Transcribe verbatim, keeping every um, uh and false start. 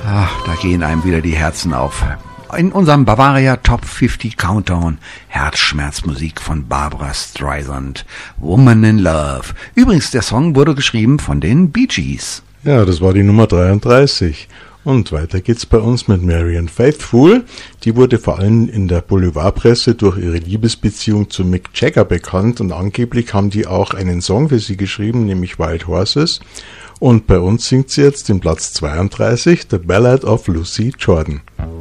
Ach, da gehen einem wieder die Herzen auf. In unserem Bavaria Top fünfzig Countdown Herzschmerzmusik von Barbra Streisand, Woman in Love. Übrigens, der Song wurde geschrieben von den Bee Gees. Ja, das war die Nummer dreiunddreißig. Und weiter geht's bei uns mit Marianne Faithfull. Die wurde vor allem in der Boulevardpresse durch ihre Liebesbeziehung zu Mick Jagger bekannt und angeblich haben die auch einen Song für sie geschrieben, nämlich Wild Horses. Und bei uns singt sie jetzt den Platz zweiunddreißig, The Ballad of Lucy Jordan.